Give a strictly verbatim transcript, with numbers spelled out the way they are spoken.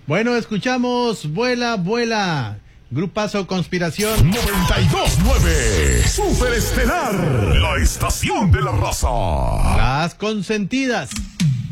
Bueno, escuchamos Vuela, Vuela. Grupazo Conspiración. noventa y dos nueve Superestelar, la estación de la raza. Las consentidas.